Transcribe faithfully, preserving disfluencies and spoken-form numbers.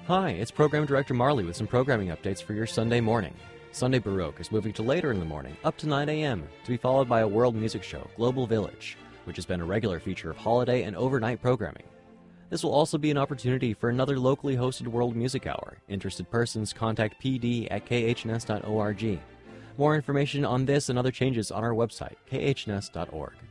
Hi, it's Program Director Marley with some programming updates for your Sunday morning. Sunday Baroque is moving to later in the morning, up to nine a.m., to be followed by a world music show, Global Village, which has been a regular feature of holiday and overnight programming. This will also be an opportunity for another locally hosted World Music Hour. Interested persons contact p d at k h n s dot org. More information on this and other changes on our website, k h n s dot org.